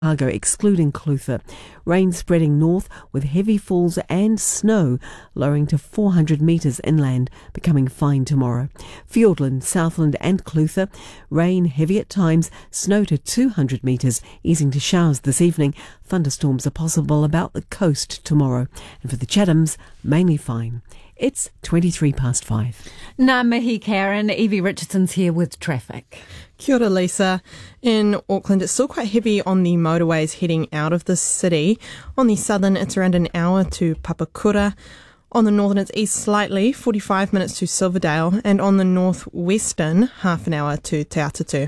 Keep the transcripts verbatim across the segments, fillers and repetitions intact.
Argo, excluding Clutha. Rain spreading north with heavy falls and snow, lowering to four hundred metres inland, becoming fine tomorrow. Fiordland, Southland and Clutha. Rain heavy at times, snow to two hundred metres, easing to showers this evening. Thunderstorms are possible about the coast tomorrow. And for the Chathams, mainly fine. It's twenty-three past five. Ngā mihi, Karen. Evie Richardson's here with traffic. Kia ora, Lisa. In Auckland, it's still quite heavy on the motorways heading out of the city. On the southern, it's around an hour to Papakura. On the northern, it's east slightly, forty-five minutes to Silverdale. And on the northwestern, half an hour to Te Atatu.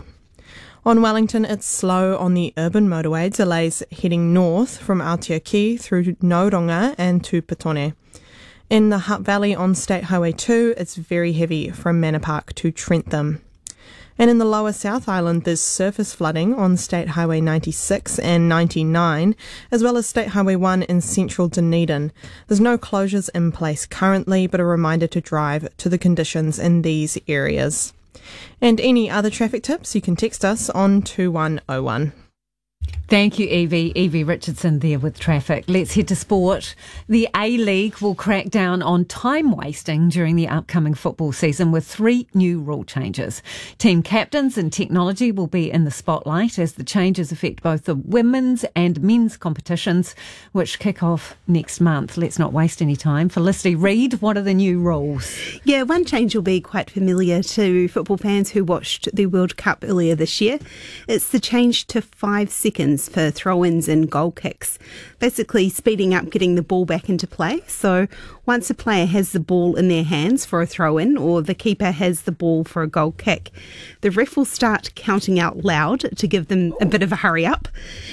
On Wellington, it's slow on the urban motorway, delays heading north from Aotearoa through Noronga and to Petone. In the Hutt Valley on State Highway two, it's very heavy from Manor Park to Trentham. And in the lower South Island, there's surface flooding on State Highway ninety-six and ninety-nine, as well as State Highway one in central Dunedin. There's no closures in place currently, but a reminder to drive to the conditions in these areas. And any other traffic tips, you can text us on two one oh one. Thank you, Evie. Evie Richardson there with traffic. Let's head to sport. The A-League will crack down on time wasting during the upcoming football season with three new rule changes. Team captains and technology will be in the spotlight as the changes affect both the women's and men's competitions, which kick off next month. Let's not waste any time. Felicity Reid, what are the new rules? Yeah, one change will be quite familiar to football fans who watched the World Cup earlier this year. It's the change to five seconds for throw-ins and goal kicks, basically speeding up getting the ball back into play. So once a player has the ball in their hands for a throw-in or the keeper has the ball for a goal kick, the ref will start counting out loud to give them a bit of a hurry up.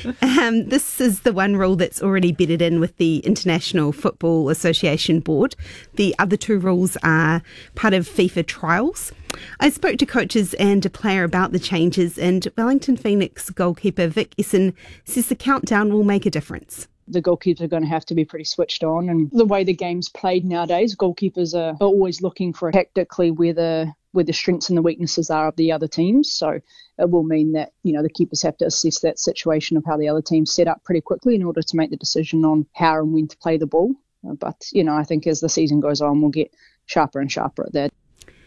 Um, this is the one rule that's already bedded in with the International Football Association Board. The other two rules are part of FIFA trials. I spoke to coaches and a player about the changes, and Wellington Phoenix goalkeeper Vic Essen says the countdown will make a difference. The goalkeepers are going to have to be pretty switched on, and the way the game's played nowadays, goalkeepers are, are always looking for tactically where the where the strengths and the weaknesses are of the other teams. So it will mean that, you know, the keepers have to assess that situation of how the other team's set up pretty quickly in order to make the decision on how and when to play the ball. But, you know, I think as the season goes on, we'll get sharper and sharper at that.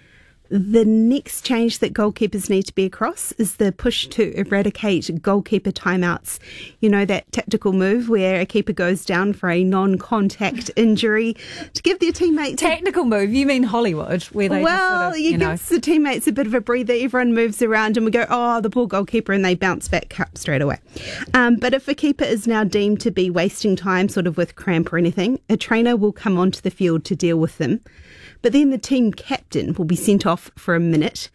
The next change that goalkeepers need to be across is the push to eradicate goalkeeper timeouts. You know, that tactical move where a keeper goes down for a non-contact injury to give their teammates... Tactical move? You mean Hollywood? Where they well, just sort of, you it know... gives the teammates a bit of a breather. Everyone moves around and we go, oh, the poor goalkeeper, and they bounce back up straight away. Um, but if a keeper is now deemed to be wasting time sort of with cramp or anything, a trainer will come onto the field to deal with them. But then the team captain will be sent off for a minute.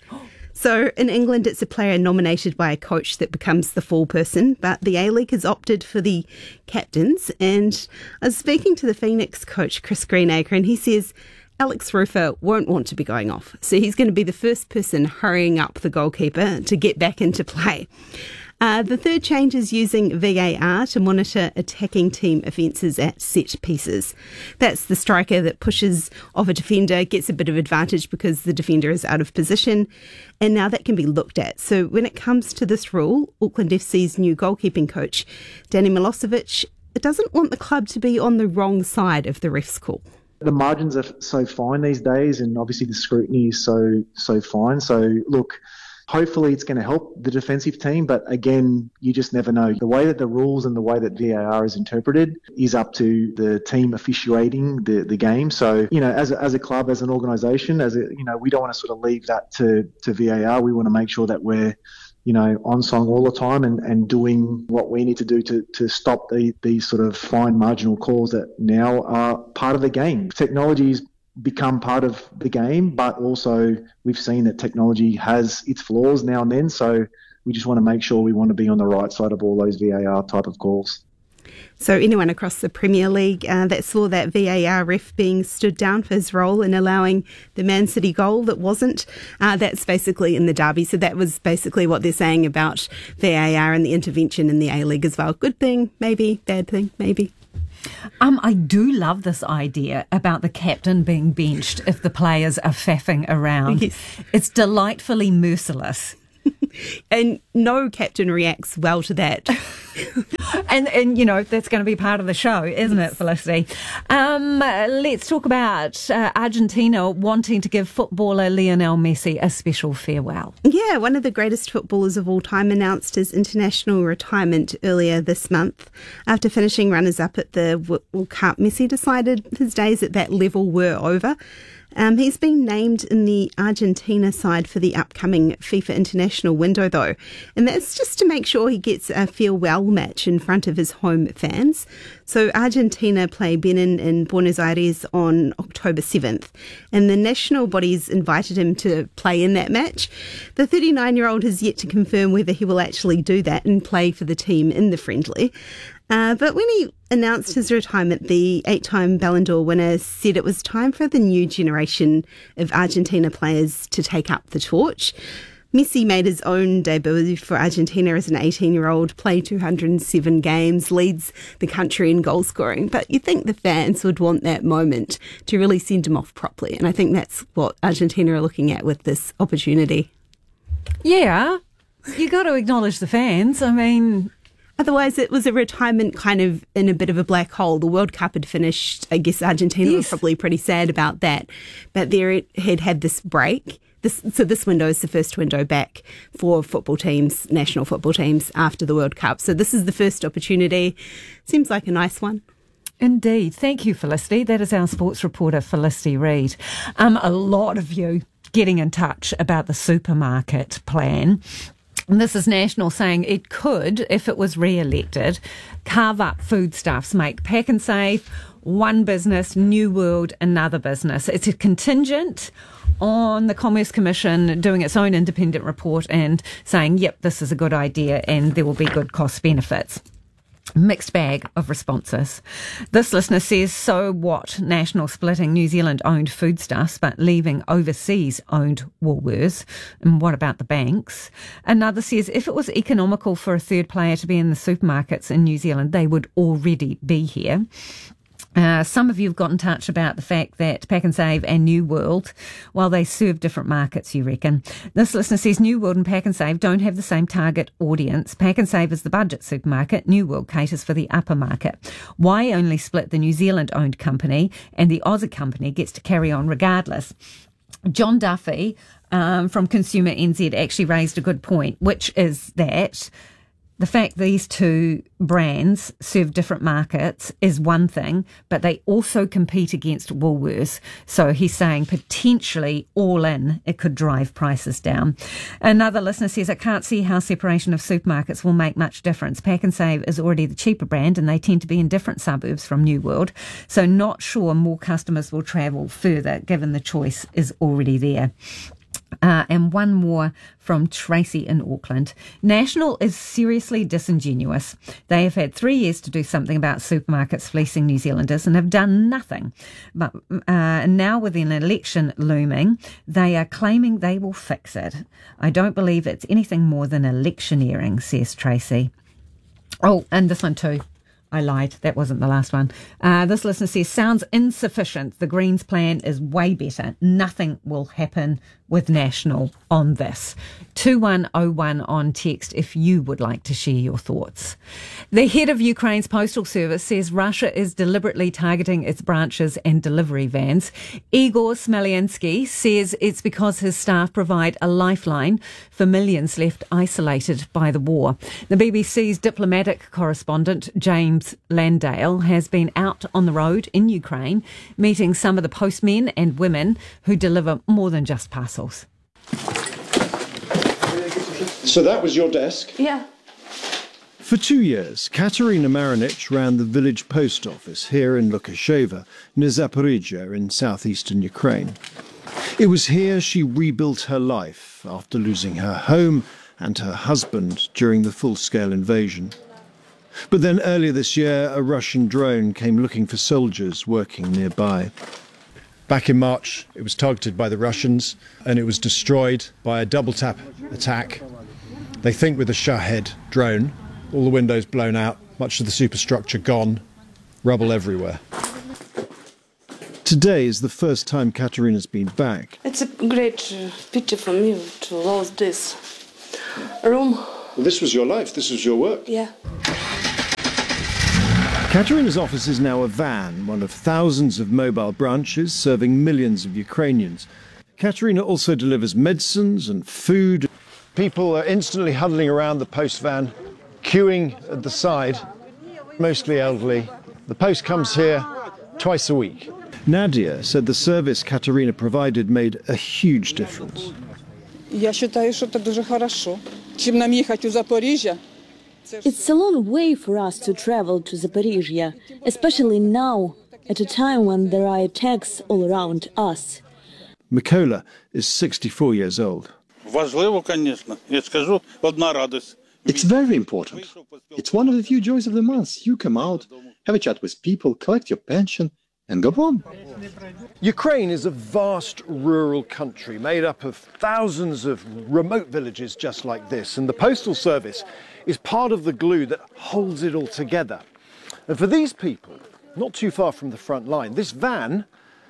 So in England, it's a player nominated by a coach that becomes the fall person, but the A-League has opted for the captains. And I was speaking to the Phoenix coach, Chris Greenacre, and he says Alex Rufer won't want to be going off. So he's going to be the first person hurrying up the goalkeeper to get back into play. Uh, the third change is using V A R to monitor attacking team offences at set pieces. That's the striker that pushes off a defender, gets a bit of advantage because the defender is out of position, and now that can be looked at. So when it comes to this rule, Auckland F C's new goalkeeping coach, Danny Milosevic, doesn't want the club to be on the wrong side of the ref's call. The margins are so fine these days, and obviously the scrutiny is so so fine. So look, hopefully it's going to help the defensive team, but again, you just never know. The way that the rules and the way that V A R is interpreted is up to the team officiating the, the game. So, you know, as a, as a club, as an organisation, as a, you know, we don't want to sort of leave that to, to V A R. We want to make sure that we're, you know, on song all the time and, and doing what we need to do to, to stop the, these sort of fine marginal calls that now are part of the game. Technology's become part of the game, but also we've seen that technology has its flaws now and then, so we just want to make sure we want to be on the right side of all those V A R type of calls. So anyone across the Premier League uh, that saw that V A R ref being stood down for his role in allowing the Man City goal that wasn't, uh, that's basically in the derby. So that was basically what they're saying about V A R and the intervention in the A-League as well. Good thing, maybe. Bad thing, maybe. Um, I do love this idea about the captain being benched if the players are faffing around. Yes. It's delightfully merciless. And no captain reacts well to that. and, and, you know, that's going to be part of the show, isn't it, Felicity? Um, let's talk about uh, Argentina wanting to give footballer Lionel Messi a special farewell. Yeah, one of the greatest footballers of all time announced his international retirement earlier this month. After finishing runners-up at the World Cup, Messi decided his days at that level were over. Um, he's been named in the Argentina side for the upcoming FIFA international window, though, and that's just to make sure he gets a farewell match in front of his home fans. So Argentina play Benin in Buenos Aires on October seventh, and the national bodies invited him to play in that match. The thirty-nine-year-old has yet to confirm whether he will actually do that and play for the team in the friendly. Uh, but when he announced his retirement, the eight-time Ballon d'Or winner said it was time for the new generation of Argentina players to take up the torch. Messi made his own debut for Argentina as an eighteen-year-old, played two hundred seven games, leads the country in goal scoring. But you'd think the fans would want that moment to really send him off properly. And I think that's what Argentina are looking at with this opportunity. Yeah, you got to acknowledge the fans. I mean... Otherwise, it was a retirement kind of in a bit of a black hole. The World Cup had finished. I guess Argentina yes. were probably pretty sad about that. But there it had had this break. This, so this window is the first window back for football teams, national football teams, after the World Cup. So this is the first opportunity. Seems like a nice one. Indeed. Thank you, Felicity. That is our sports reporter, Felicity Reid. Um, a lot of you getting in touch about the supermarket plan. And this is National saying it could, if it was re-elected, carve up foodstuffs, make Pak'nSave one business, New World another business. It's a contingent on the Commerce Commission doing its own independent report and saying, yep, this is a good idea and there will be good cost benefits. Mixed bag of responses. This listener says, so what? National splitting New Zealand-owned foodstuffs but leaving overseas-owned Woolworths. And what about the banks? Another says, if it was economical for a third player to be in the supermarkets in New Zealand, they would already be here. Uh, some of you have got in touch about the fact that Pak'nSave and New World, while they serve different markets, you reckon. This listener says New World and Pak'nSave don't have the same target audience. Pak'nSave is the budget supermarket. New World caters for the upper market. Why only split the New Zealand-owned company and the Aussie company gets to carry on regardless? John Duffy um, from Consumer N Z actually raised a good point, which is that the fact these two brands serve different markets is one thing, but they also compete against Woolworths. So he's saying potentially all in, it could drive prices down. Another listener says, I can't see how separation of supermarkets will make much difference. Pak'nSave is already the cheaper brand and they tend to be in different suburbs from New World. So not sure more customers will travel further given the choice is already there. Uh, and one more from Tracy in Auckland. National is seriously disingenuous. They have had three years to do something about supermarkets fleecing New Zealanders and have done nothing. But uh, now with an election looming, they are claiming they will fix it. I don't believe it's anything more than electioneering, says Tracy. Oh, and this one too. I lied. That wasn't the last one. Uh, this listener says, sounds insufficient. The Greens plan is way better. Nothing will happen with National on this. two one oh one on text if you would like to share your thoughts. The head of Ukraine's postal service says Russia is deliberately targeting its branches and delivery vans. Igor Smelinsky says it's because his staff provide a lifeline for millions left isolated by the war. The B B C's diplomatic correspondent, James Landale, has been out on the road in Ukraine, meeting some of the postmen and women who deliver more than just parcels. So that was your desk? Yeah. For two years, Katerina Marinich ran the village post office here in Lukasheva, near Zaporizhia in southeastern Ukraine. It was here she rebuilt her life after losing her home and her husband during the full-scale invasion. But then earlier this year, a Russian drone came looking for soldiers working nearby. Back in March, it was targeted by the Russians and it was destroyed by a double-tap attack. They think with a Shahed drone, all the windows blown out, much of the superstructure gone, rubble everywhere. Today is the first time Katerina's been back. It's a great uh, pity for me to lose this. room. Well, this was your life, this was your work. Yeah. Katerina's office is now a van, one of thousands of mobile branches serving millions of Ukrainians. Katerina also delivers medicines and food. People are instantly huddling around the post van, queuing at the side, mostly elderly. The post comes here twice a week. Nadia said the service Katerina provided made a huge difference. Я считаю, что это дуже хорошо. Чим нам їхати у Запоріжжя? It's a long way for us to travel to Zaporizhia, especially now, at a time when there are attacks all around us. Mikola is sixty-four years old. Важливо, конечно. Я скажу, одна радость. It's very important. It's one of the few joys of the month. You come out, have a chat with people, collect your pension, and go home. Ukraine is a vast rural country made up of thousands of remote villages just like this, and the Postal Service is part of the glue that holds it all together. And for these people, not too far from the front line, this van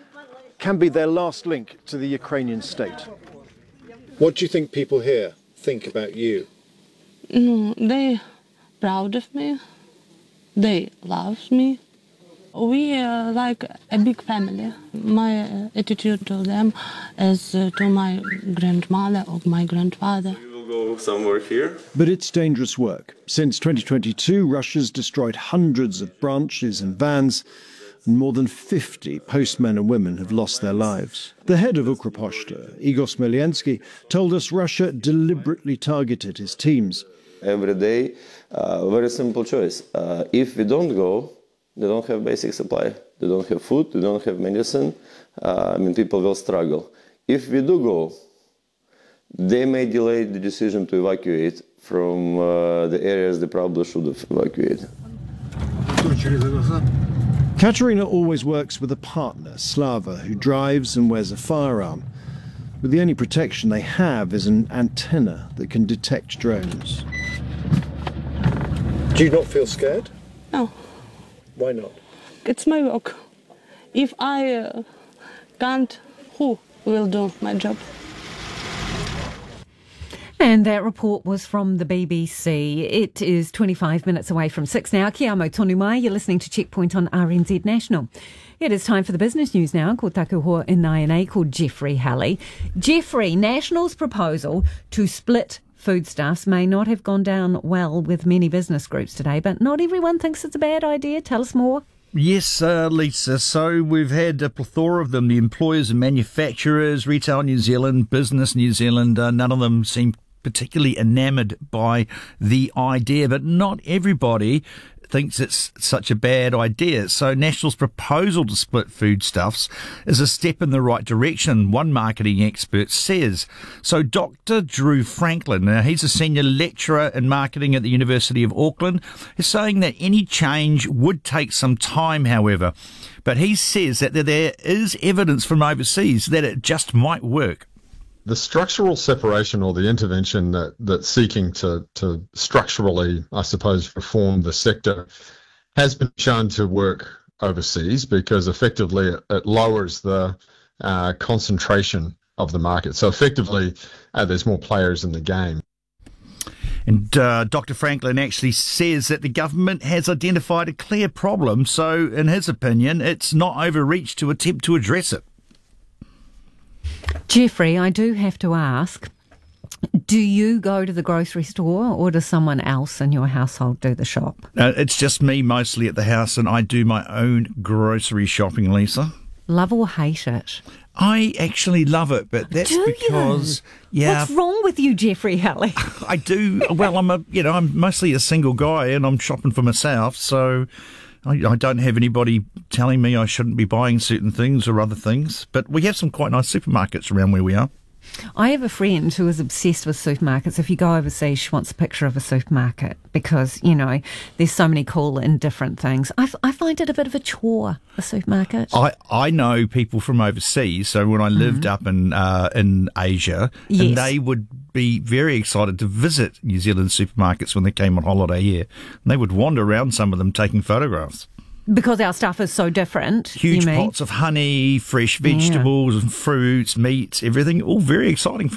can be their last link to the Ukrainian state. What do you think people here think about you? Mm, they proud of me. They love me. We are like a big family. My uh, attitude to them is uh, to my grandmother or my grandfather. Go somewhere here. But it's dangerous work. Since twenty twenty-two, Russia's destroyed hundreds of branches and vans, and more than fifty postmen and women have lost their lives. The head of Ukroposhta, Igor Smeliensky, told us Russia deliberately targeted his teams. Every day, uh, very simple choice. Uh, if we don't go, they don't have basic supply. They don't have food, they don't have medicine. Uh, I mean, people will struggle. If we do go, they may delay the decision to evacuate from uh, the areas they probably should have evacuated. Katerina always works with a partner, Slava, who drives and wears a firearm. But the only protection they have is an antenna that can detect drones. Do you not feel scared? No. Why not? It's my work. If I uh, can't, who will do my job? And that report was from the B B C. It is twenty-five minutes away from six now. Kia amo tonu mai. You're listening to Checkpoint on R N Z National. It is time for the business news now. Ko taku hoa in I N A called Jeffrey Halley. Jeffrey, National's proposal to split foodstuffs may not have gone down well with many business groups today, but not everyone thinks it's a bad idea. Tell us more. Yes, uh, Lisa. So we've had a plethora of them, the employers and manufacturers, Retail New Zealand, Business New Zealand. Uh, none of them seem particularly enamoured by the idea, but not everybody thinks it's such a bad idea. So National's proposal to split foodstuffs is a step in the right direction, one marketing expert says. So Doctor Drew Franklin, now he's a senior lecturer in marketing at the University of Auckland, is saying that any change would take some time, however. But he says that there is evidence from overseas that it just might work. The structural separation or the intervention that, that's seeking to, to structurally, I suppose, reform the sector has been shown to work overseas because effectively it, it lowers the uh, concentration of the market. So effectively, uh, there's more players in the game. And uh, Doctor Franklin actually says that the government has identified a clear problem, so in his opinion, it's not overreach to attempt to address it. Jeffrey, I do have to ask, do you go to the grocery store or does someone else in your household do the shop? Uh, it's just me mostly at the house, and I do my own grocery shopping, Lisa. Love or hate it? I actually love it, but that's do because you? yeah, what's wrong with you, Jeffrey Halley? I do. Well, I'm a you know I'm mostly a single guy, and I'm shopping for myself, so I, I don't have anybody telling me I shouldn't be buying certain things or other things. But we have some quite nice supermarkets around where we are. I have a friend who is obsessed with supermarkets. If you go overseas, she wants a picture of a supermarket because, you know, there's so many cool and different things. I, f- I find it a bit of a chore, a supermarket. I, I know people from overseas. So when I lived mm-hmm. up in uh, in Asia, yes. and they would be very excited to visit New Zealand supermarkets when they came on holiday here. And they would wander around some of them taking photographs. Because our stuff is so different. Huge you mean? pots of honey, fresh vegetables yeah. and fruits, meats, everything, all very exciting for them.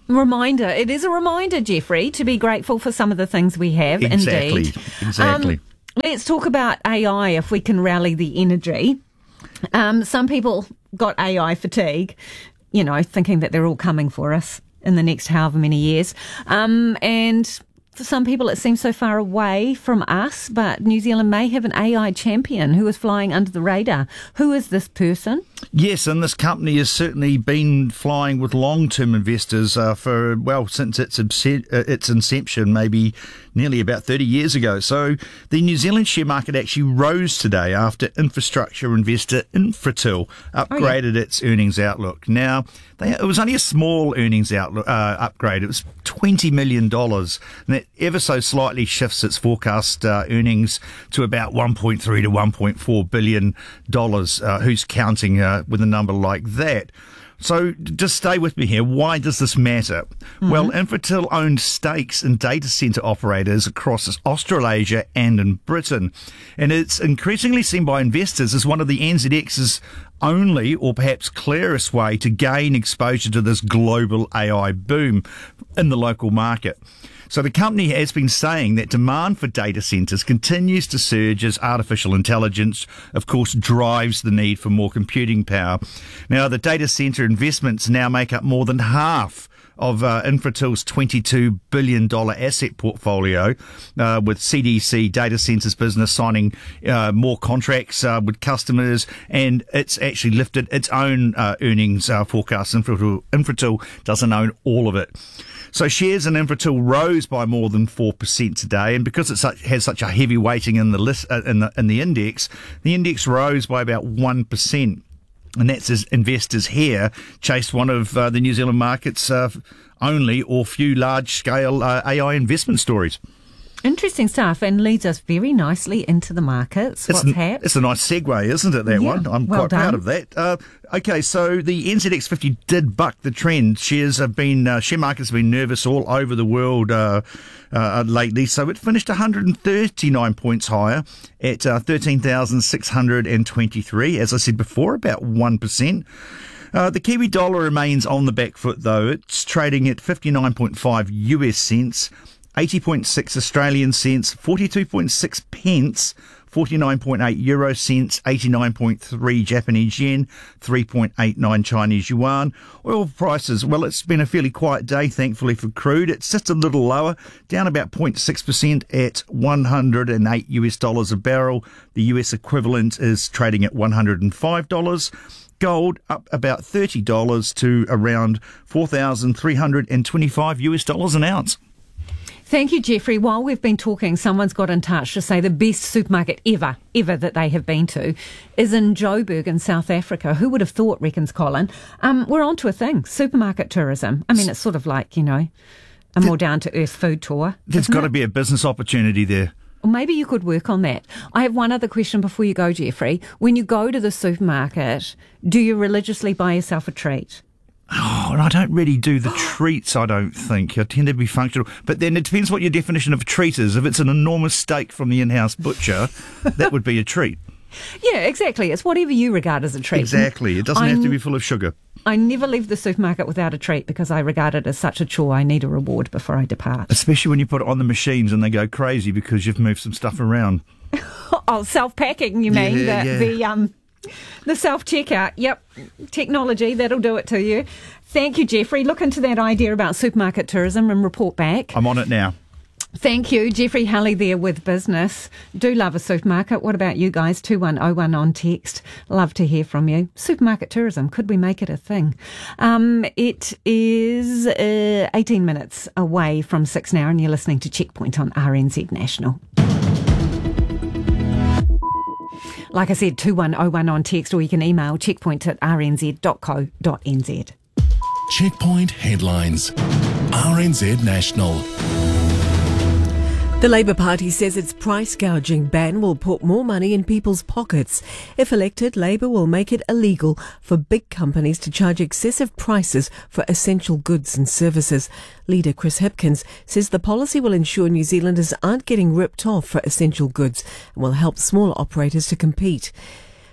Reminder. It is a reminder, Jeffrey, to be grateful for some of the things we have. Exactly. Indeed. Exactly. Um, let's talk about A I if we can rally the energy. Um, some people got A I fatigue, you know, thinking that they're all coming for us in the next however many years. Um, and for some people, it seems so far away from us, but New Zealand may have an A I champion who is flying under the radar. Who is this person? Yes, and this company has certainly been flying with long-term investors uh, for, well, since its, obse- uh, its inception, maybe nearly about thirty years ago. So the New Zealand share market actually rose today after infrastructure investor Infratil upgraded oh, yeah. its earnings outlook. Now, they, it was only a small earnings outlook uh, upgrade. It was twenty million dollars, and that ever so slightly shifts its forecast uh, earnings to about one point three to one point four billion dollars. Uh, who's counting uh, with a number like that? So just stay with me here. Why does this matter? Mm-hmm. Well, Infratil owned stakes in data centre operators across Australasia and in Britain. And it's increasingly seen by investors as one of the N Z X's only or perhaps clearest way to gain exposure to this global A I boom in the local market. So the company has been saying that demand for data centres continues to surge as artificial intelligence, of course, drives the need for more computing power. Now, the data centre investments now make up more than half of uh, Infratil's twenty-two billion dollars asset portfolio, uh, with C D C Data Centres business signing uh, more contracts uh, with customers, and it's actually lifted its own uh, earnings uh, forecast. Infratil, Infratil doesn't own all of it. So shares in Infratil rose by more than four percent today, and because it has such a heavy weighting in the list, uh, in the in the index, the index rose by about one percent. And that's as investors here chased one of uh, the New Zealand market's uh, only or few large-scale uh, A I investment stories. Interesting stuff, and leads us very nicely into the markets. It's What's an, happened? It's a nice segue, isn't it, that yeah, one? I'm well quite done. proud of that. Uh, okay, so the N Z X fifty did buck the trend. Shares have been, uh, share markets have been nervous all over the world uh, uh, lately, so it finished one hundred thirty-nine points higher at uh, thirteen thousand six hundred twenty-three. As I said before, about one percent. Uh, the Kiwi dollar remains on the back foot, though. It's trading at fifty-nine point five U S cents, eighty point six Australian cents, forty-two point six pence, forty-nine point eight euro cents, eighty-nine point three Japanese yen, three point eight nine Chinese yuan. Oil prices, well, it's been a fairly quiet day, thankfully, for crude. It sits a little lower, down about zero point six percent at one hundred eight U S dollars a barrel. The U S equivalent is trading at one hundred five dollars. Gold up about thirty dollars to around four thousand three hundred twenty-five U S dollars an ounce. Thank you, Jeffrey. While we've been talking, someone's got in touch to say the best supermarket ever, ever that they have been to is in Joburg in South Africa. Who would have thought, reckons Colin? Um, we're on to a thing, supermarket tourism. I mean, it's sort of like, you know, a more down-to-earth food tour. There's got to be a business opportunity there. Or maybe you could work on that. I have one other question before you go, Jeffrey. When you go to the supermarket, do you religiously buy yourself a treat? Oh, and I don't really do the treats, I don't think. I tend to be functional. But then it depends what your definition of a treat is. If it's an enormous steak from the in-house butcher, that would be a treat. Yeah, exactly. It's whatever you regard as a treat. Exactly. It doesn't I'm, have to be full of sugar. I never leave the supermarket without a treat because I regard it as such a chore. I need a reward before I depart. Especially when you put it on the machines and they go crazy because you've moved some stuff around. Oh, self-packing, you mean? Yeah, the, yeah. the um, the self-checkout. Yep, technology, that'll do it to you. Thank you, Jeffrey. Look into that idea about supermarket tourism and report back. I'm on it now. Thank you. Jeffrey Hulley there with Business. Do love a supermarket. What about you guys? two one oh one on text. Love to hear from you. Supermarket tourism. Could we make it a thing? Um, it is uh, eighteen minutes away from six now and you're listening to Checkpoint on R N Z National. Like I said, two one oh one on text, or you can email checkpoint at r n z dot co dot n z. Checkpoint headlines. R N Z National. The Labour Party says its price gouging ban will put more money in people's pockets. If elected, Labour will make it illegal for big companies to charge excessive prices for essential goods and services. Leader Chris Hipkins says the policy will ensure New Zealanders aren't getting ripped off for essential goods and will help smaller operators to compete.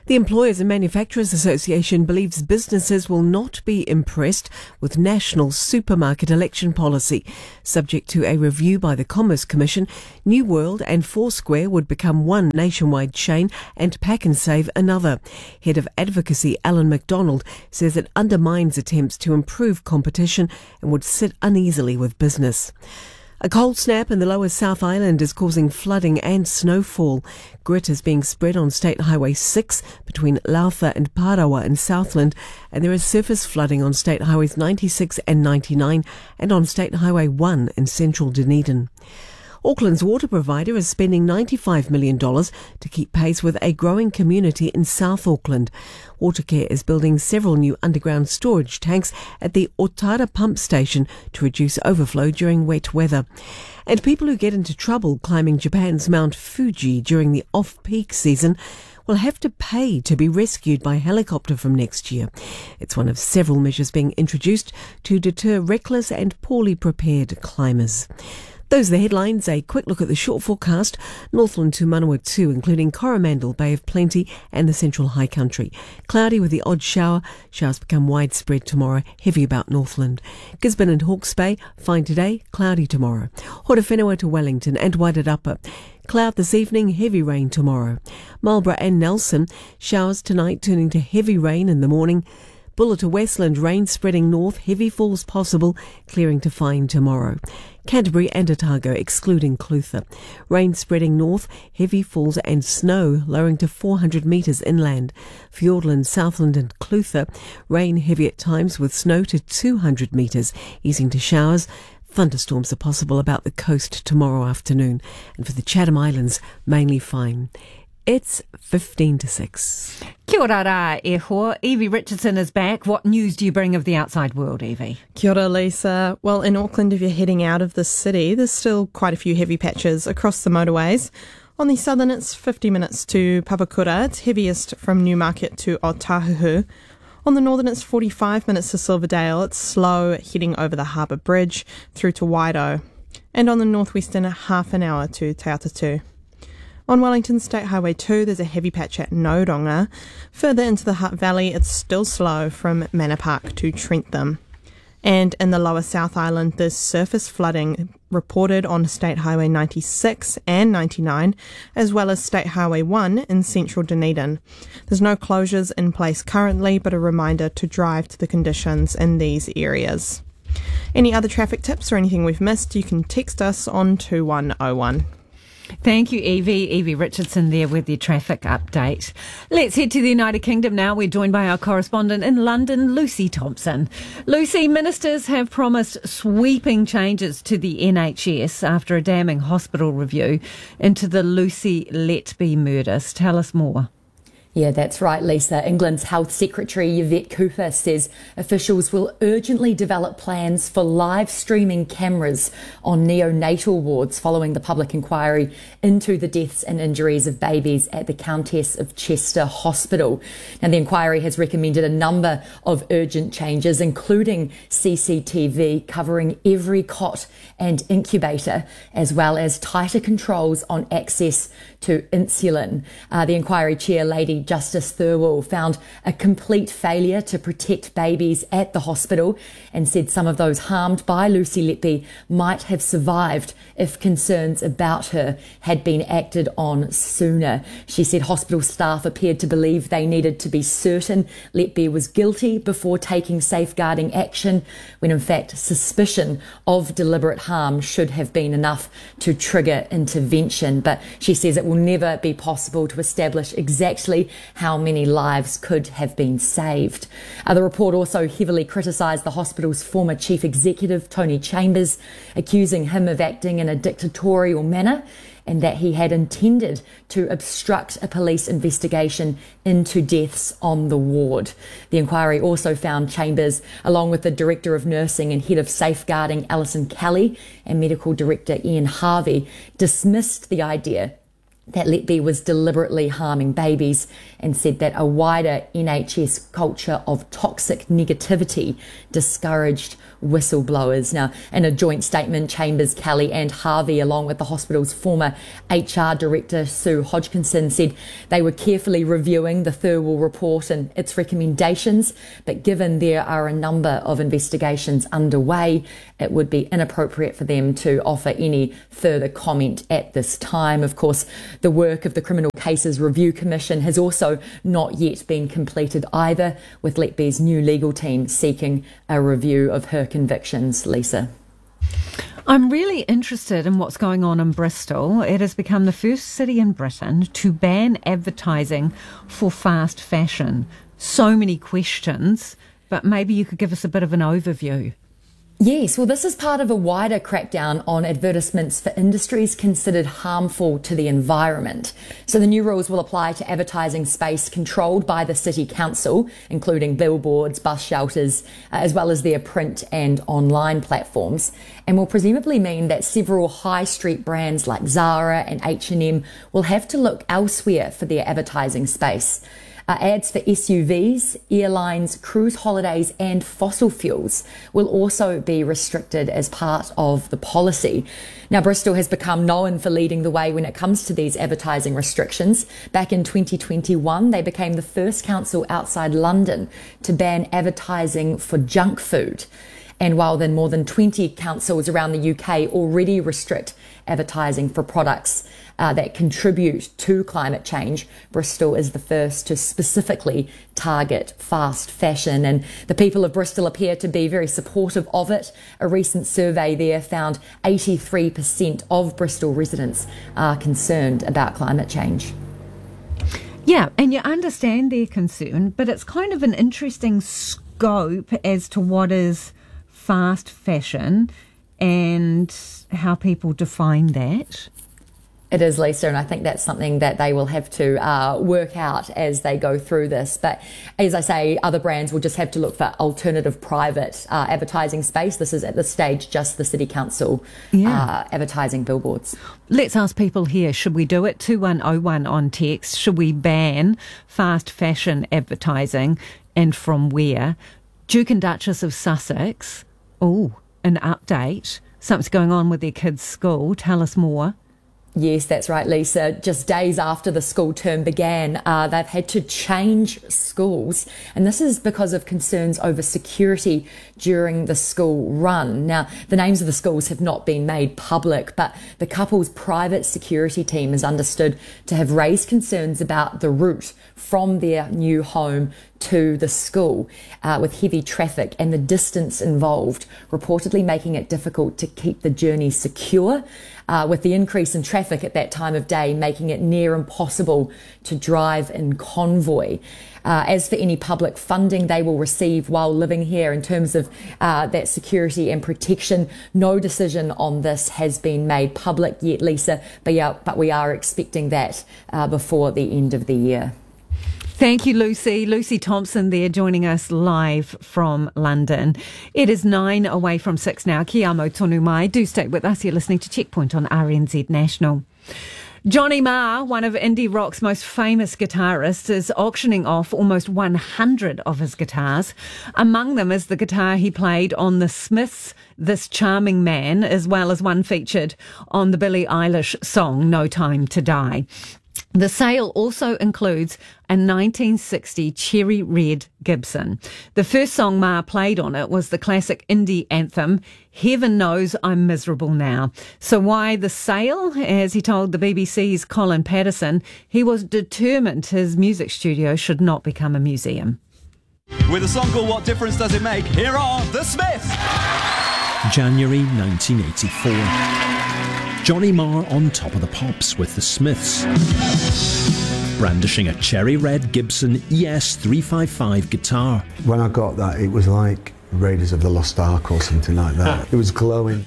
The Employers and Manufacturers Association believes businesses will not be impressed with national supermarket election policy. Subject to a review by the Commerce Commission, New World and Foursquare would become one nationwide chain and Pack and Save another. Head of Advocacy Alan McDonald says it undermines attempts to improve competition and would sit uneasily with business. A cold snap in the lower South Island is causing flooding and snowfall. Grit is being spread on State Highway six between Lautha and Parawa in Southland, and there is surface flooding on State Highways ninety-six and ninety-nine and on State Highway one in central Dunedin. Auckland's water provider is spending ninety-five million dollars to keep pace with a growing community in South Auckland. Watercare is building several new underground storage tanks at the Otara pump station to reduce overflow during wet weather. And people who get into trouble climbing Japan's Mount Fuji during the off-peak season will have to pay to be rescued by helicopter from next year. It's one of several measures being introduced to deter reckless and poorly prepared climbers. Those are the headlines. A quick look at the short forecast. Northland to Manawatu, including Coromandel, Bay of Plenty and the Central High Country. Cloudy with the odd shower. Showers become widespread tomorrow, heavy about Northland. Gisborne and Hawke's Bay, fine today, cloudy tomorrow. Horowhenua to Wellington and Wairarapa. Cloud this evening, heavy rain tomorrow. Marlborough and Nelson, showers tonight turning to heavy rain in the morning. Buller to Westland, rain spreading north, heavy falls possible, clearing to fine tomorrow. Canterbury and Otago, excluding Clutha. Rain spreading north, heavy falls and snow, lowering to four hundred metres inland. Fiordland, Southland and Clutha, rain heavy at times with snow to two hundred metres, easing to showers. Thunderstorms are possible about the coast tomorrow afternoon. And for the Chatham Islands, mainly fine. It's fifteen to six. Kia ora rā, e hoa. Evie Richardson is back. What news do you bring of the outside world, Evie? Kia ora, Lisa. Well, in Auckland, if you're heading out of the city, there's still quite a few heavy patches across the motorways. On the southern, it's fifty minutes to Papakura. It's heaviest from Newmarket to Otahuhu. On the northern, it's forty-five minutes to Silverdale. It's slow heading over the Harbour Bridge through to Waido. And on the northwestern, half an hour to Te Atatū. On Wellington State Highway two, there's a heavy patch at Nodonga. Further into the Hutt Valley, it's still slow from Manor Park to Trentham. And in the lower South Island, there's surface flooding reported on State Highway ninety-six and ninety-nine, as well as State Highway one in central Dunedin. There's no closures in place currently, but a reminder to drive to the conditions in these areas. Any other traffic tips or anything we've missed, you can text us on two one oh one. Thank you, Evie. Evie Richardson there with your traffic update. Let's head to the United Kingdom now. We're joined by our correspondent in London, Lucy Thompson. Lucy, ministers have promised sweeping changes to the N H S after a damning hospital review into the Lucy Letby murders. Tell us more. Yeah, that's right, Lisa. England's Health Secretary Yvette Cooper says officials will urgently develop plans for live streaming cameras on neonatal wards following the public inquiry into the deaths and injuries of babies at the Countess of Chester Hospital. Now, the inquiry has recommended a number of urgent changes, including C C T V covering every cot and incubator, as well as tighter controls on access to insulin. Uh, the inquiry chair, Lady Justice Thirlwall, found a complete failure to protect babies at the hospital and said some of those harmed by Lucy Letby might have survived if concerns about her had been acted on sooner. She said hospital staff appeared to believe they needed to be certain Letby was guilty before taking safeguarding action, when in fact suspicion of deliberate harm should have been enough to trigger intervention. But she says it will never be possible to establish exactly how many lives could have been saved. Uh, the report also heavily criticised the hospital's former chief executive, Tony Chambers, accusing him of acting in a dictatorial manner and that he had intended to obstruct a police investigation into deaths on the ward. The inquiry also found Chambers, along with the Director of Nursing and Head of Safeguarding, Alison Kelly, and Medical Director Ian Harvey, dismissed the idea that Letby was deliberately harming babies and said that a wider N H S culture of toxic negativity discouraged whistleblowers. Now, in a joint statement, Chambers, Kelly and Harvey, along with the hospital's former H R director, Sue Hodgkinson, said they were carefully reviewing the Thirlwall report and its recommendations, but given there are a number of investigations underway, it would be inappropriate for them to offer any further comment at this time. Of course, the work of the Criminal Cases Review Commission has also not yet been completed either, with Letbe's new legal team seeking a review of her convictions. Lisa. I'm really interested in what's going on in Bristol. It has become the first city in Britain to ban advertising for fast fashion. So many questions, but maybe you could give us a bit of an overview. Yes, well, this is part of a wider crackdown on advertisements for industries considered harmful to the environment. So the new rules will apply to advertising space controlled by the City Council, including billboards, bus shelters, uh, as well as their print and online platforms, and will presumably mean that several high street brands like Zara and H and M will have to look elsewhere for their advertising space. Uh, ads for S U Vs, airlines, cruise holidays and fossil fuels will also be restricted as part of the policy. Now, Bristol has become known for leading the way when it comes to these advertising restrictions. Back in twenty twenty-one, they became the first council outside London to ban advertising for junk food. And while then more than twenty councils around the U K already restrict advertising for products uh, that contribute to climate change, Bristol is the first to specifically target fast fashion. And the people of Bristol appear to be very supportive of it. A recent survey there found eighty-three percent of Bristol residents are concerned about climate change. Yeah, and you understand their concern, but it's kind of an interesting scope as to what is fast fashion and how people define that. It is, Lisa, and I think that's something that they will have to uh, work out as they go through this. But as I say, other brands will just have to look for alternative private uh, advertising space. This is at this stage just the City Council yeah. uh, advertising billboards. Let's ask people here, should we do it? two one oh one on text. Should we ban fast fashion advertising, and from where? Duke and Duchess of Sussex. Oh, an update. Something's going on with their kids' school. Tell us more. Yes, that's right, Lisa. Just days after the school term began, uh, they've had to change schools. And this is because of concerns over security during the school run. Now, the names of the schools have not been made public, but the couple's private security team is understood to have raised concerns about the route from their new home to the school, uh, with heavy traffic and the distance involved, reportedly making it difficult to keep the journey secure, uh, with the increase in traffic at that time of day making it near impossible to drive in convoy. Uh, as for any public funding they will receive while living here in terms of uh, that security and protection, no decision on this has been made public yet, Lisa, but, yeah, but we are expecting that uh, before the end of the year. Thank you, Lucy. Lucy Thompson there joining us live from London. It is nine away from six now. Ki amo tonu mai. Do stay with us. You're listening to Checkpoint on R N Z National. Johnny Marr, one of indie rock's most famous guitarists, is auctioning off almost one hundred of his guitars. Among them is the guitar he played on the Smiths' This Charming Man, as well as one featured on the Billie Eilish song No Time to Die. The sale also includes a nineteen sixty cherry red Gibson. The first song Marr played on it was the classic indie anthem, Heaven Knows I'm Miserable Now. So why the sale? As he told the B B C's Colin Patterson, he was determined his music studio should not become a museum. With a song called What Difference Does It Make, here are the Smiths! January nineteen eighty-four. Johnny Marr on top of the pops with the Smiths, brandishing a cherry red Gibson E S three fifty-five guitar. When I got that, it was like Raiders of the Lost Ark or something like that. It was glowing.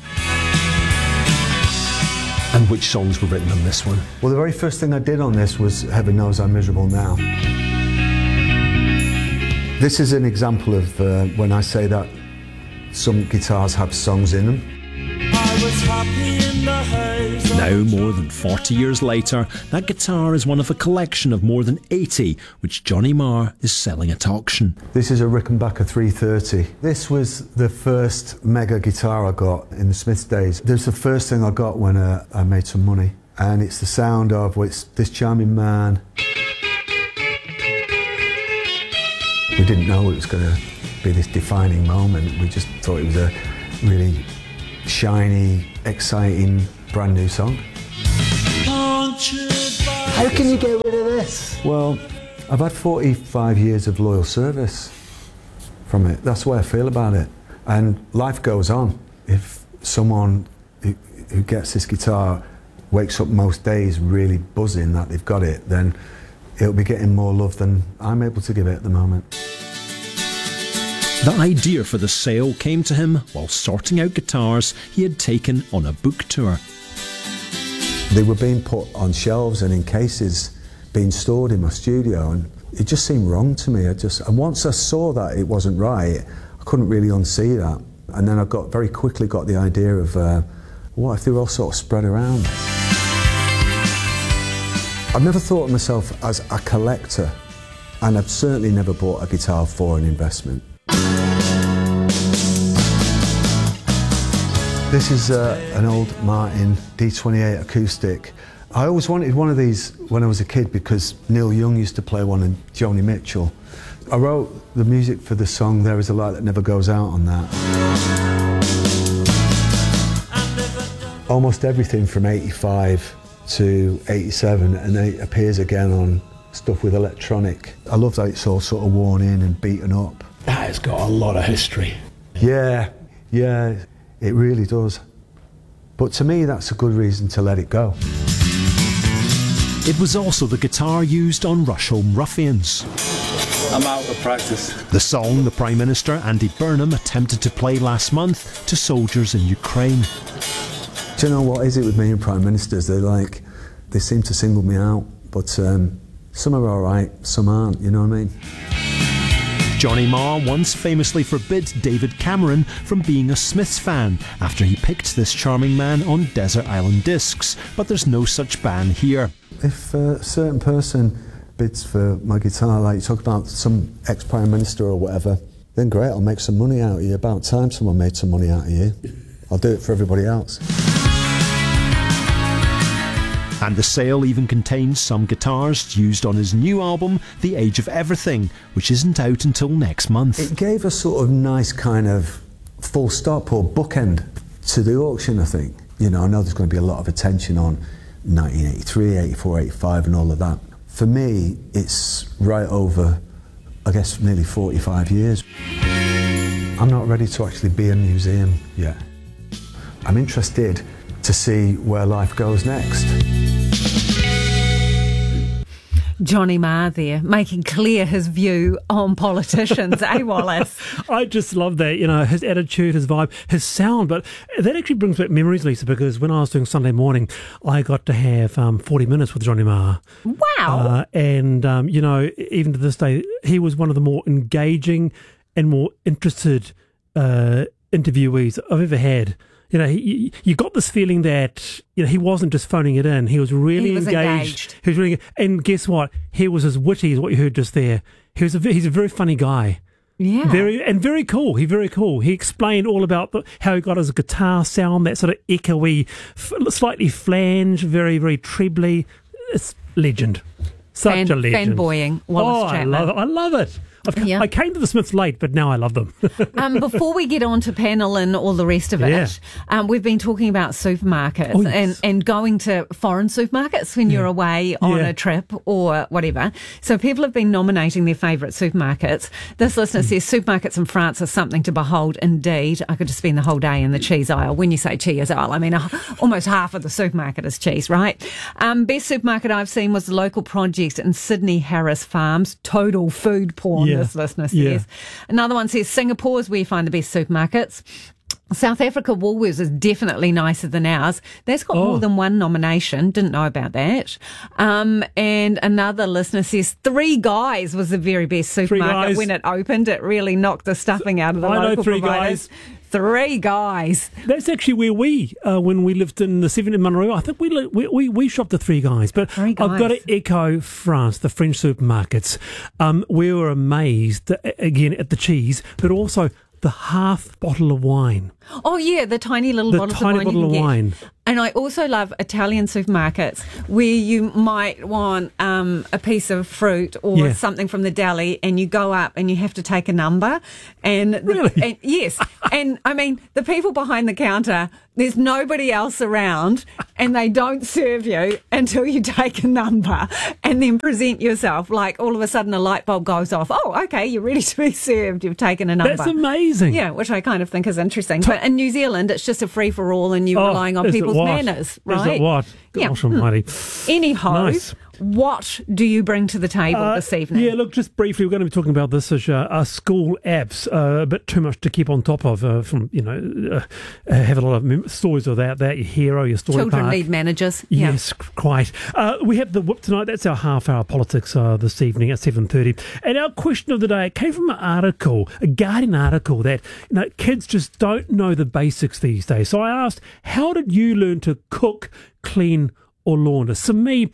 And which songs were written on this one? Well, the very first thing I did on this was Heaven Knows I'm Miserable Now. This is an example of uh, when I say that some guitars have songs in them. Now, more than forty years later, that guitar is one of a collection of more than eighty which Johnny Marr is selling at auction. This is a Rickenbacker three thirty. This was the first mega guitar I got in the Smiths days. This was the first thing I got when uh, I made some money. And it's the sound of well, it's this charming man. We didn't know it was going to be this defining moment. We just thought it was a really shiny, exciting, brand new song. How can you get rid of this? Well, I've had forty-five years of loyal service from it. That's the way I feel about it. And life goes on. If someone who, who gets this guitar wakes up most days really buzzing that they've got it, then it'll be getting more love than I'm able to give it at the moment. The idea for the sale came to him while sorting out guitars he had taken on a book tour. They were being put on shelves and in cases being stored in my studio, and it just seemed wrong to me. I just, and once I saw that it wasn't right, I couldn't really unsee that. And then I got very quickly got the idea of uh, what if they were all sort of spread around? I've never thought of myself as a collector, and I've certainly never bought a guitar for an investment. This is uh, an old Martin D twenty-eight acoustic. I always wanted one of these when I was a kid because Neil Young used to play one and Joni Mitchell. I wrote the music for the song There Is a Light That Never Goes Out on that. Almost everything from eighty-five to eighty-seven, and it appears again on stuff with electronic. I love that it's all sort of worn in and beaten up. That has got a lot of history. Yeah, yeah, it really does. But to me, that's a good reason to let it go. It was also the guitar used on Rusholme Ruffians. I'm out of practice. The song the Prime Minister, Andy Burnham, attempted to play last month to soldiers in Ukraine. Do you know what is it with me and Prime Ministers? They're like, they seem to single me out, but um, some are all right, some aren't, you know what I mean? Johnny Marr once famously forbid David Cameron from being a Smiths fan after he picked this charming man on Desert Island Discs, but there's no such ban here. If a certain person bids for my guitar, like you talk about some ex-Prime Minister or whatever, then great, I'll make some money out of you. About time someone made some money out of you. I'll do it for everybody else. And the sale even contains some guitars used on his new album, The Age of Everything, which isn't out until next month. It gave a sort of nice kind of full stop or bookend to the auction, I think. You know, I know there's going to be a lot of attention on nineteen eighty-three, eighty-four, eighty-five and all of that. For me, it's right over, I guess, nearly forty-five years. I'm not ready to actually be a museum yet. I'm interested to see where life goes next. Johnny Marr there, making clear his view on politicians, eh, Wallace? I just love that, you know, his attitude, his vibe, his sound. But that actually brings back memories, Lisa, because when I was doing Sunday Morning, I got to have um, forty minutes with Johnny Marr. Wow. Uh, and, um, you know, even to this day, he was one of the more engaging and more interested uh, interviewees I've ever had. You know, he, you got this feeling that, you know, he wasn't just phoning it in. He was really he was engaged. engaged. He was really, and guess what? He was as witty as what you heard just there. He was a, he's a very funny guy. Yeah. Very and very cool. He very cool. He explained all about the, how he got his guitar sound, that sort of echoey, f- slightly flange, very, very trebly. It's legend. Such Fan, a legend. Fanboying Wallace oh, Chapman. I love it. I love it. I've, Yeah. I came to the Smiths late, but now I love them. um, before we get on to panel and all the rest of it, Yeah. um, we've been talking about supermarkets Oh, yes. and, and going to foreign supermarkets when you're away on Yeah. a trip or whatever. So people have been nominating their favourite supermarkets. This listener Hmm. says supermarkets in France are something to behold indeed. I could just spend the whole day in the cheese aisle. When you say cheese aisle, I mean uh, almost half of the supermarket is cheese, right? Um, best supermarket I've seen was the local project in Sydney Harris Farms. Total food porn, Yeah. this listener says. Yeah. Another one says Singapore is where you find the best supermarkets. South Africa Woolworths is definitely nicer than ours. That's got Oh. more than one nomination. Didn't know about that. Um, and another listener says Three Guys was the very best supermarket Guys. when it opened. It really knocked the stuffing out of the I know local Three providers. Guys. Three guys. That's actually where we, uh, when we lived in the seventies in Monroe, I think we, li- we we we shopped at Three Guys. But Three Guys. I've got to echo France, the French supermarkets. Um, we were amazed, uh, again, at the cheese, but also the half bottle of wine. Oh, yeah, the tiny little The bottles tiny of wine bottle you can of get. wine. And I also love Italian supermarkets where you might want um, a piece of fruit or Yeah. something from the deli, and you go up and you have to take a number. And the, Really? and, yes. And I mean, the people behind the counter, there's nobody else around, and they don't serve you until you take a number and then present yourself. Like all of a sudden a light bulb goes off. Oh, okay, you're ready to be served. You've taken a number. That's amazing. Yeah, which I kind of think is interesting. But in New Zealand, it's just a free-for-all, and you're Oh, relying on is it people's what? manners, Is right? it what? Yeah. Gosh almighty. Anyhow, Nice. what do you bring to the table Uh, this evening? Yeah, look, just briefly, we're going to be talking about this as uh, our school apps. Uh, a bit too much to keep on top of. Uh, from you know, uh, have a lot of mem- stories of that. That your hero, your story Children park. need managers. Yeah. Yes, quite. Uh, we have the whip tonight. That's our half-hour politics uh, this evening at seven thirty. And our question of the day came from an article, a Guardian article, that you know kids just don't know the basics these days. So I asked, how did you learn to cook, clean, or launder? So me,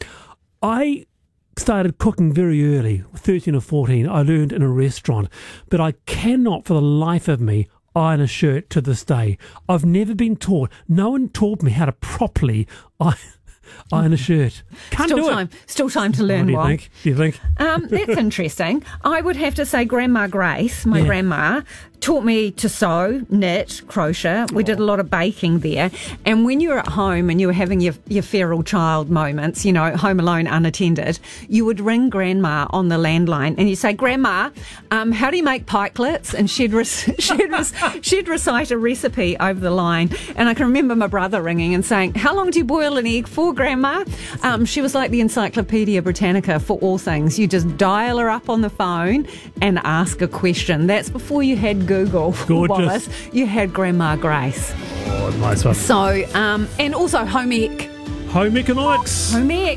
I started cooking very early, thirteen or fourteen. I learned in a restaurant, but I cannot for the life of me iron a shirt to this day. I've never been taught. No one taught me how to properly iron, iron a shirt. Can't Still do time. it. Still time to What learn do you one. think? Do you think? Um, that's interesting. I would have to say Grandma Grace, my Yeah. grandma, taught me to sew, knit, crochet. We did a lot of baking there. And when you were at home and you were having your, your feral child moments, you know, home alone, unattended, you would ring Grandma on the landline and you say, Grandma, um, how do you make pikelets? And she'd, re- she'd, re- she'd recite a recipe over the line. And I can remember my brother ringing and saying, how long do you boil an egg for, Grandma? Um, she was like the Encyclopedia Britannica for all things. You just dial her up on the phone and ask a question. That's before you had Google, Gorgeous. Wallace. You had Grandma Grace. Oh, nice one. So, um, and also home ec. Home economics. Home ec.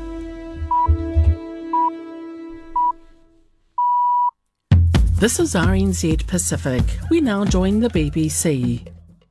This is R N Z Pacific. We now join the B B C.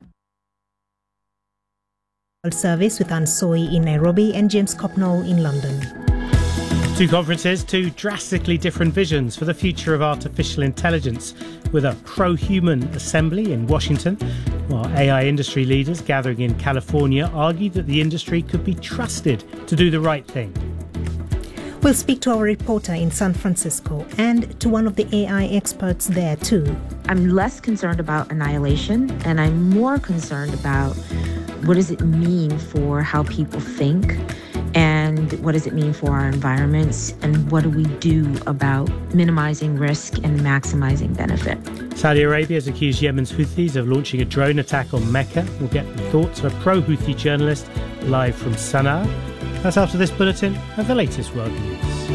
Service with Anne Soy in Nairobi and James Copnall in London. Two conferences, two drastically different visions for the future of artificial intelligence, with a pro-human assembly in Washington, while A I industry leaders gathering in California argued that the industry could be trusted to do the right thing. We'll speak to our reporter in San Francisco and to one of the A I experts there too. I'm less concerned about annihilation, and I'm more concerned about what does it mean for how people think, and what does it mean for our environments, and what do we do about minimizing risk and maximizing benefit. Saudi Arabia has accused Yemen's Houthis of launching a drone attack on Mecca. We'll get the thoughts of a pro-Houthi journalist live from Sana'a. That's after this bulletin of the latest world news.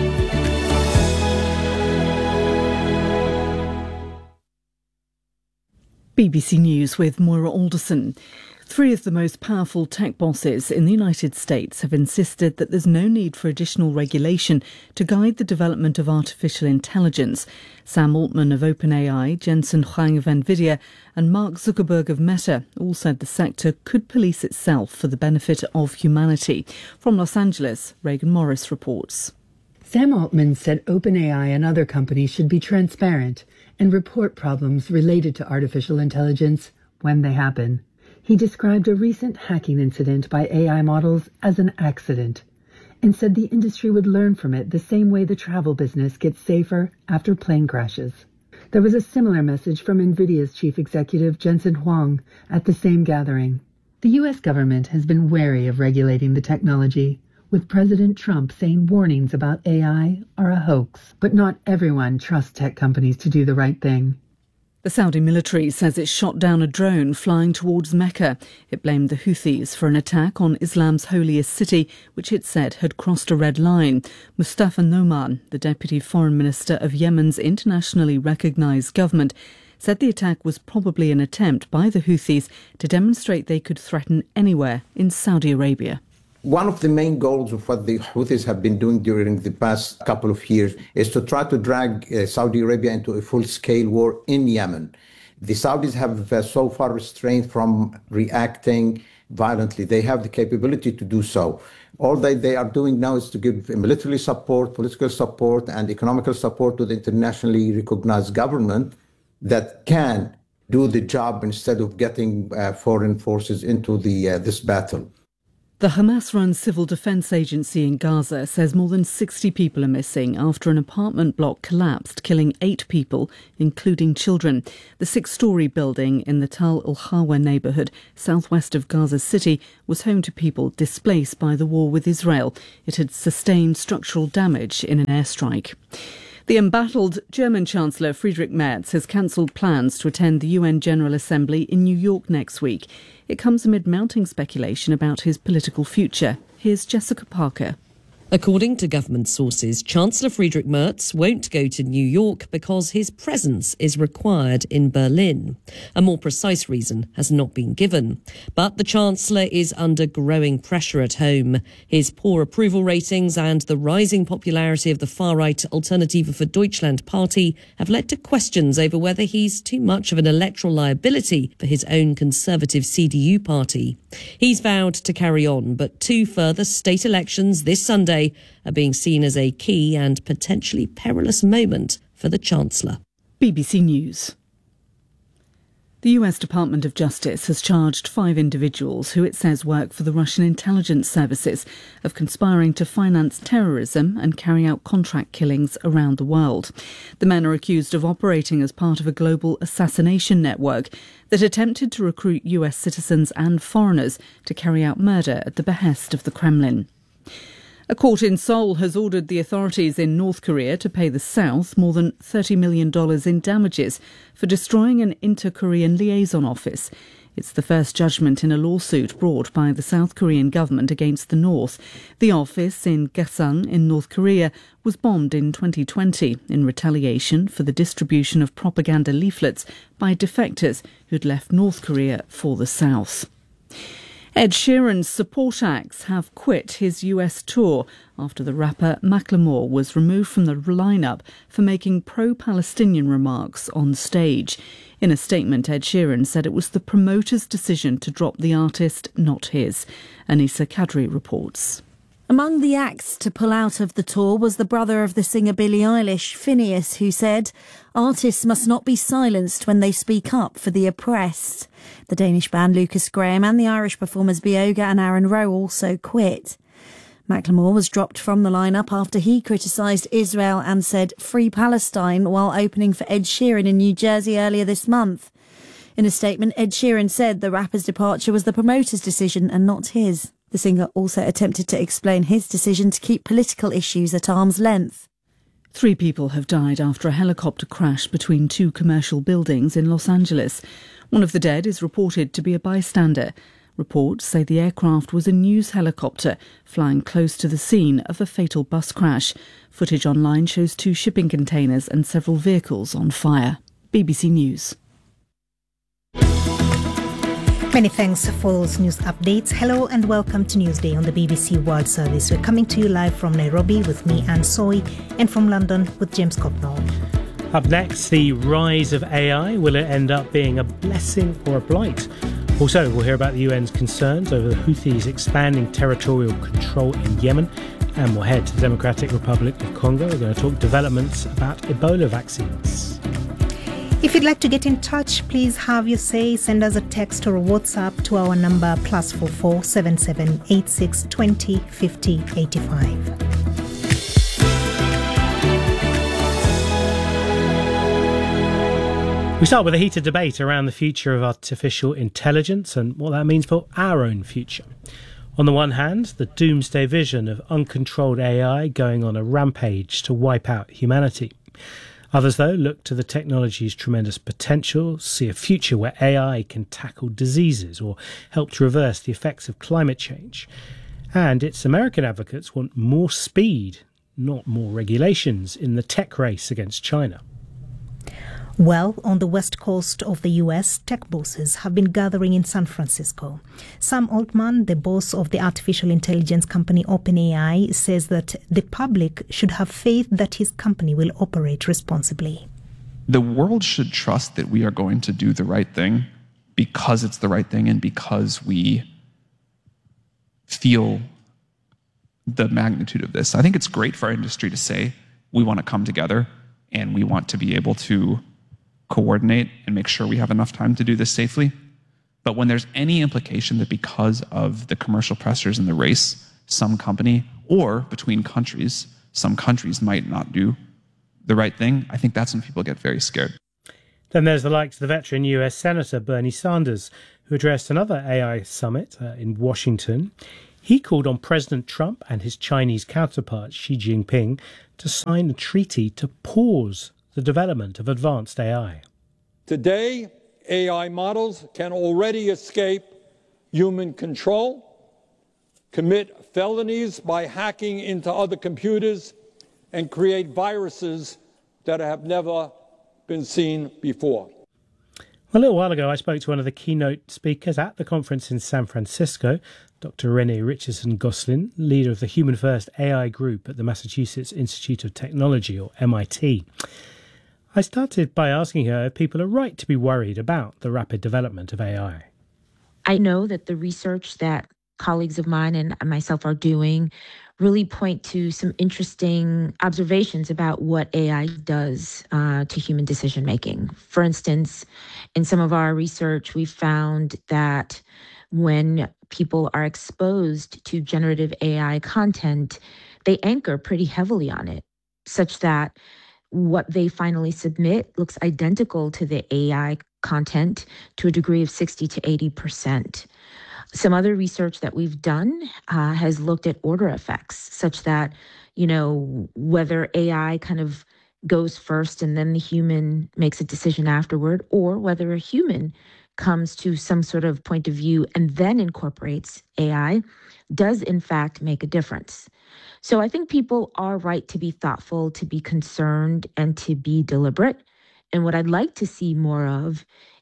B B C News with Moira Alderson. Three of the most powerful tech bosses in the United States have insisted that there's no need for additional regulation to guide the development of artificial intelligence. Sam Altman of OpenAI, Jensen Huang of NVIDIA and Mark Zuckerberg of Meta all said the sector could police itself for the benefit of humanity. From Los Angeles, Reagan Morris reports. Sam Altman said OpenAI and other companies should be transparent and report problems related to artificial intelligence when they happen. He described a recent hacking incident by A I models as an accident and said the industry would learn from it the same way the travel business gets safer after plane crashes. There was a similar message from NVIDIA's chief executive Jensen Huang at the same gathering. The U S government has been wary of regulating the technology, with President Trump saying warnings about A I are a hoax. But not everyone trusts tech companies to do the right thing. The Saudi military says it shot down a drone flying towards Mecca. It blamed the Houthis for an attack on Islam's holiest city, which it said had crossed a red line. Mustafa Noman, the deputy foreign minister of Yemen's internationally recognised government, said the attack was probably an attempt by the Houthis to demonstrate they could threaten anywhere in Saudi Arabia. One of the main goals of what the Houthis have been doing during the past couple of years is to try to drag uh, Saudi Arabia into a full-scale war in Yemen. The Saudis have uh, so far restrained from reacting violently. They have the capability to do so. All that they are doing now is to give military support, political support, and economical support to the internationally recognized government that can do the job instead of getting uh, foreign forces into the uh, this battle. The Hamas-run civil defense agency in Gaza says more than sixty people are missing after an apartment block collapsed, killing eight people, including children. The six-storey building in the Tal al-Hawa neighbourhood, southwest of Gaza City, was home to people displaced by the war with Israel. It had sustained structural damage in an airstrike. The embattled German Chancellor Friedrich Merz has cancelled plans to attend the U N General Assembly in New York next week. It comes amid mounting speculation about his political future. Here's Jessica Parker. According to government sources, Chancellor Friedrich Merz won't go to New York because his presence is required in Berlin. A more precise reason has not been given. But the Chancellor is under growing pressure at home. His poor approval ratings and the rising popularity of the far-right Alternative für Deutschland party have led to questions over whether he's too much of an electoral liability for his own conservative C D U party. He's vowed to carry on, but two further state elections this Sunday are being seen as a key and potentially perilous moment for the Chancellor. B B C News. The U S Department of Justice has charged five individuals who it says work for the Russian intelligence services of conspiring to finance terrorism and carry out contract killings around the world. The men are accused of operating as part of a global assassination network that attempted to recruit U S citizens and foreigners to carry out murder at the behest of the Kremlin. A court in Seoul has ordered the authorities in North Korea to pay the South more than thirty million dollars in damages for destroying an inter-Korean liaison office. It's the first judgment in a lawsuit brought by the South Korean government against the North. The office in Gaesan in North Korea was bombed in twenty twenty in retaliation for the distribution of propaganda leaflets by defectors who'd left North Korea for the South. Ed Sheeran's support acts have quit his U S tour after the rapper Macklemore was removed from the lineup for making pro-Palestinian remarks on stage. In a statement, Ed Sheeran said it was the promoter's decision to drop the artist, not his. Anissa Kadri reports. Among the acts to pull out of the tour was the brother of the singer Billie Eilish, Phineas, who said, "Artists must not be silenced when they speak up for the oppressed." The Danish band Lucas Graham and the Irish performers Bioga and Aaron Rowe also quit. Macklemore was dropped from the lineup after he criticised Israel and said "Free Palestine" while opening for Ed Sheeran in New Jersey earlier this month. In a statement, Ed Sheeran said the rapper's departure was the promoter's decision and not his. The singer also attempted to explain his decision to keep political issues at arm's length. Three people have died after a helicopter crash between two commercial buildings in Los Angeles. One of the dead is reported to be a bystander. Reports say the aircraft was a news helicopter flying close to the scene of a fatal bus crash. Footage online shows two shipping containers and several vehicles on fire. B B C News. Many thanks for those news updates. Hello and welcome to Newsday on the B B C World Service. We're coming to you live from Nairobi with me, Anne Soy, and from London with James Copnall. Up next, the rise of A I. Will it end up being a blessing or a blight? Also, we'll hear about the U N's concerns over the Houthis expanding territorial control in Yemen. And we'll head to the Democratic Republic of Congo. We're going to talk developments about Ebola vaccines. If you'd like to get in touch, please have your say. Send us a text or a WhatsApp to our number plus four four seven seven eight six twenty fifty eighty five. We start with a heated debate around the future of artificial intelligence and what that means for our own future. On the one hand, the doomsday vision of uncontrolled A I going on a rampage to wipe out humanity. Others, though, look to the technology's tremendous potential, see a future where A I can tackle diseases or help to reverse the effects of climate change. And its American advocates want more speed, not more regulations, in the tech race against China. Well, on the west coast of the U S, tech bosses have been gathering in San Francisco. Sam Altman, the boss of the artificial intelligence company OpenAI, says that the public should have faith that his company will operate responsibly. the world should trust that we are going to do the right thing because it's the right thing and because we feel the magnitude of this. I think it's great for our industry to say we want to come together and we want to be able to coordinate and make sure we have enough time to do this safely. But when there's any implication that because of the commercial pressures in the race, some company or between countries, some countries might not do the right thing, I think that's when people get very scared. Then there's the likes of the veteran U S Senator Bernie Sanders, who addressed another A I summit uh, in Washington. He called on President Trump and his Chinese counterpart Xi Jinping to sign a treaty to pause the development of advanced A I. Today, A I models can already escape human control, commit felonies by hacking into other computers, and create viruses that have never been seen before. A little while ago, I spoke to one of the keynote speakers at the conference in San Francisco, Doctor Renee Richardson-Gosselin, leader of the Human First A I group at the Massachusetts Institute of Technology, or M I T. I started by asking her if people are right to be worried about the rapid development of A I. I know that the research that colleagues of mine and myself are doing really point to some interesting observations about what A I does uh, to human decision making. For instance, in some of our research, we found that when people are exposed to generative A I content, they anchor pretty heavily on it, such that what they finally submit looks identical to the A I content to a degree of sixty to eighty percent. Some other research that we've done uh, has looked at order effects, such that, you know, whether A I kind of goes first and then the human makes a decision afterward, or whether a human comes to some sort of point of view and then incorporates A I, does in fact make a difference. So I think people are right to be thoughtful, to be concerned, and to be deliberate. And what I'd like to see more of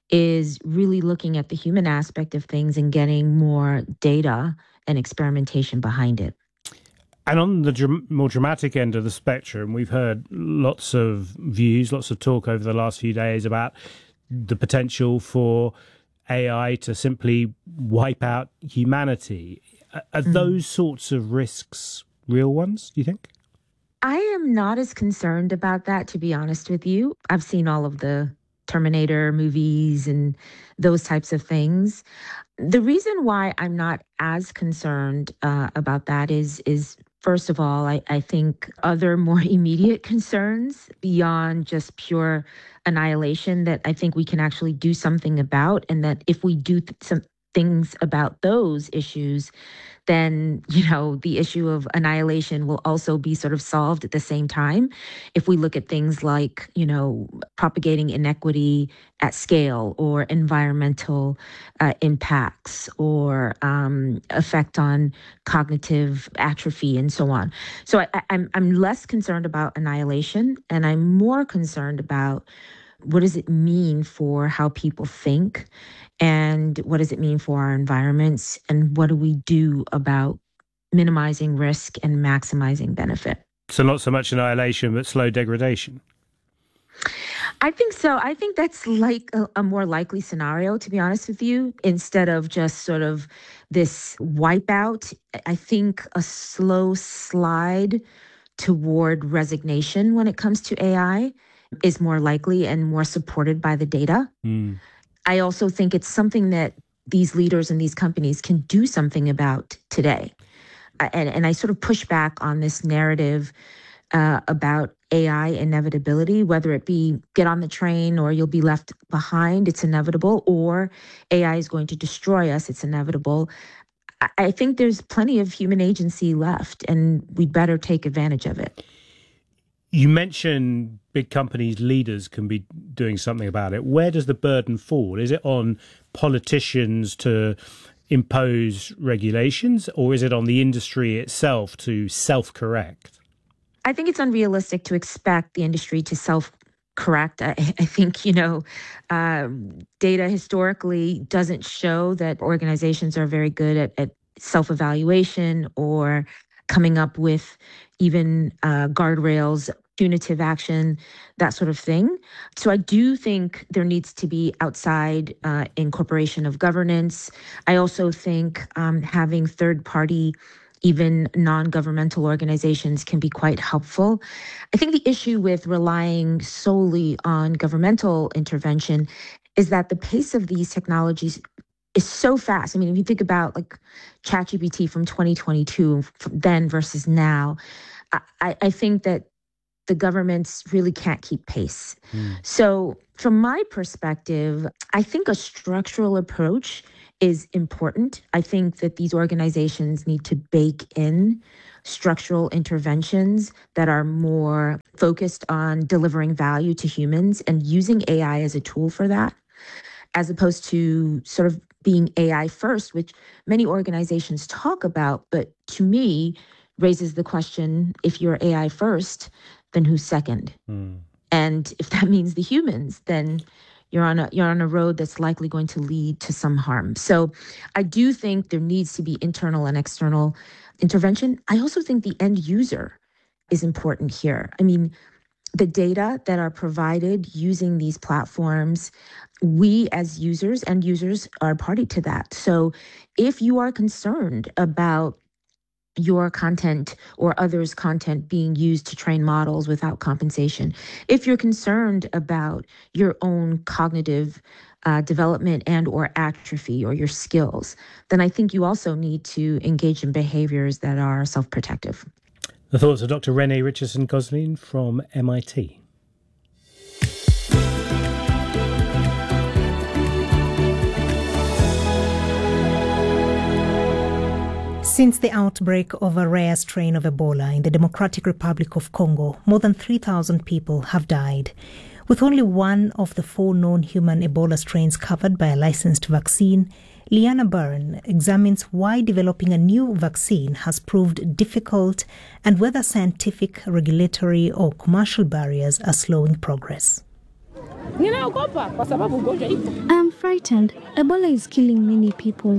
is really looking at the human aspect of things and getting more data and experimentation behind it. And on the dr- more dramatic end of the spectrum, we've heard lots of views, lots of talk over the last few days about the potential for A I to simply wipe out humanity. Are mm. those sorts of risks real ones, do you think? I am not as concerned about that, to be honest with you. I've seen all of the Terminator movies and those types of things. The reason why I'm not as concerned uh, about that is, is first of all, I, I think other more immediate concerns beyond just pure annihilation that I think we can actually do something about, and that if we do th- some things about those issues, then, you know, the issue of annihilation will also be sort of solved at the same time. If we look at things like, you know, propagating inequity at scale, or environmental uh, impacts, or um, effect on cognitive atrophy and so on. So I, I'm, I'm less concerned about annihilation, and I'm more concerned about what does it mean for how people think, and what does it mean for our environments, and what do we do about minimizing risk and maximizing benefit? So not so much annihilation, but slow degradation. I think so. I think that's like a, a more likely scenario, to be honest with you, instead of just sort of this wipeout. I think a slow slide toward resignation when it comes to A I is more likely and more supported by the data. Mm. I also think it's something that these leaders and these companies can do something about today. And, and I sort of push back on this narrative uh, about A I inevitability, whether it be get on the train or you'll be left behind, it's inevitable, or A I is going to destroy us, it's inevitable. I, I think there's plenty of human agency left, and we'd better take advantage of it. You mentioned big companies, leaders can be doing something about it. Where does the burden fall? Is it on politicians to impose regulations, or is it on the industry itself to self-correct? I think it's unrealistic to expect the industry to self-correct. I, I think, you know, uh, data historically doesn't show that organizations are very good at, at self-evaluation or coming up with even uh, guardrails punitive action, that sort of thing. So I do think there needs to be outside uh, incorporation of governance. I also think um, having third-party, even non-governmental organizations can be quite helpful. I think the issue with relying solely on governmental intervention is that the pace of these technologies is so fast. I mean, if you think about like ChatGPT from twenty twenty-two, from then versus now, I, I think that the governments really can't keep pace. Mm. So from my perspective, I think a structural approach is important. I think that these organizations need to bake in structural interventions that are more focused on delivering value to humans and using A I as a tool for that, as opposed to sort of being A I first, which many organizations talk about, but to me raises the question, if you're A I first, then who's second? Mm. And if that means the humans, then you're on a you're on a road that's likely going to lead to some harm. So I do think there needs to be internal and external intervention. I also think the end user is important here. I mean, the data that are provided using these platforms, we as users and users are party to that. So if you are concerned about your content or others' content being used to train models without compensation, if you're concerned about your own cognitive uh, development and or atrophy or your skills, then I think you also need to engage in behaviors that are self-protective. The thoughts of Doctor Renee Richardson-Gosling from M I T. Since the outbreak of a rare strain of Ebola in the Democratic Republic of Congo, more than three thousand people have died. With only one of the four known human Ebola strains covered by a licensed vaccine, Liana Byrne examines why developing a new vaccine has proved difficult and whether scientific, regulatory or commercial barriers are slowing progress. I'm frightened. Ebola is killing many people.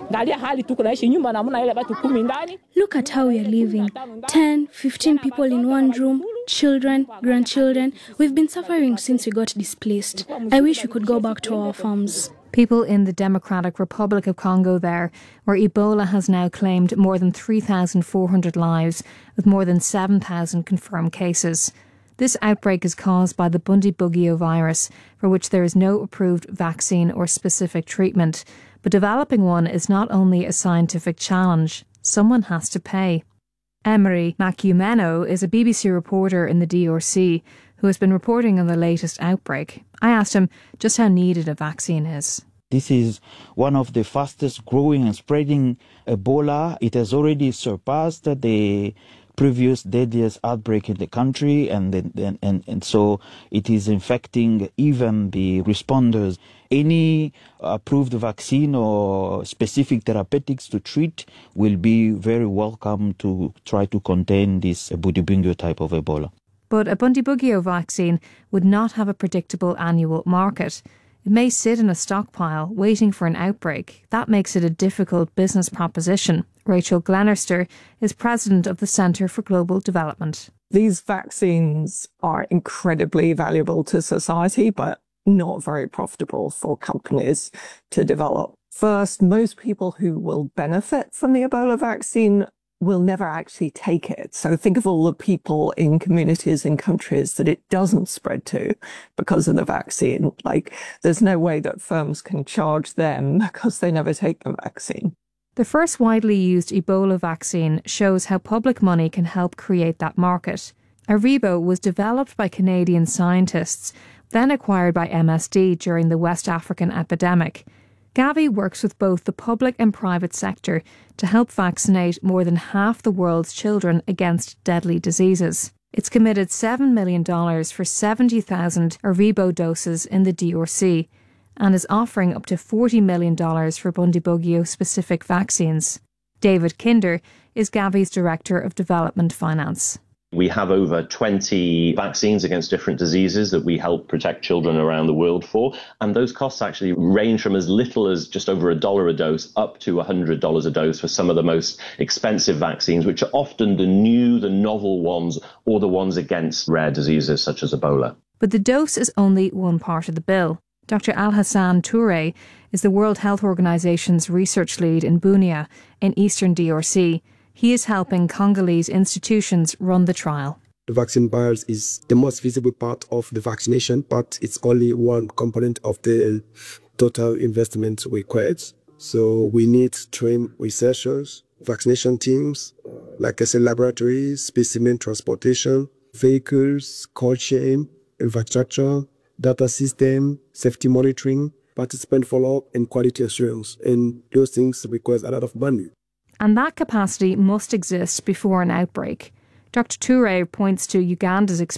Look at how we are living. ten, fifteen people in one room, children, grandchildren. We've been suffering since we got displaced. I wish we could go back to our farms. People in the Democratic Republic of Congo there, where Ebola has now claimed more than three thousand four hundred lives, with more than seven thousand confirmed cases. This outbreak is caused by the Bundibugyo virus, for which there is no approved vaccine or specific treatment. But developing one is not only a scientific challenge, someone has to pay. Emery Makiumeno is a B B C reporter in the D R C who has been reporting on the latest outbreak. I asked him just how needed a vaccine is. This is one of the fastest growing and spreading Ebola. It has already surpassed the previous deadliest outbreak in the country, and, and, and, and so it is infecting even the responders. Any approved vaccine or specific therapeutics to treat will be very welcome to try to contain this Bundibugyo type of Ebola. But a Bundibugyo vaccine would not have a predictable annual market. It may sit in a stockpile waiting for an outbreak. That makes it a difficult business proposition. Rachel Glenister is president of the Centre for Global Development. These vaccines are incredibly valuable to society, but not very profitable for companies to develop. First, most people who will benefit from the Ebola vaccine will never actually take it. So think of all the people in communities in countries that it doesn't spread to because of the vaccine. Like, there's no way that firms can charge them because they never take the vaccine. The first widely used Ebola vaccine shows how public money can help create that market. Aribo was developed by Canadian scientists, then acquired by M S D during the West African epidemic. Gavi works with both the public and private sector to help vaccinate more than half the world's children against deadly diseases. It's committed seven million dollars for seventy thousand Aribo doses in the D R C and is offering up to forty million dollars for Bundibugyo-specific vaccines. David Kinder is Gavi's Director of Development Finance. We have over twenty vaccines against different diseases that we help protect children around the world for. And those costs actually range from as little as just over a dollar a dose up to one hundred dollars a dose for some of the most expensive vaccines, which are often the new, the novel ones, or the ones against rare diseases such as Ebola. But the dose is only one part of the bill. Doctor Alhassan Toure is the World Health Organization's research lead in Bunia in eastern D R C. He is helping Congolese institutions run the trial. The vaccine buyers is the most visible part of the vaccination, but it's only one component of the total investment required. So we need trained researchers, vaccination teams, like I said, laboratories, specimen transportation, vehicles, cold chain, infrastructure, data system, safety monitoring, participant follow-up, and quality assurance. And those things require a lot of money. And that capacity must exist before an outbreak. Doctor Toure points to Uganda's experience.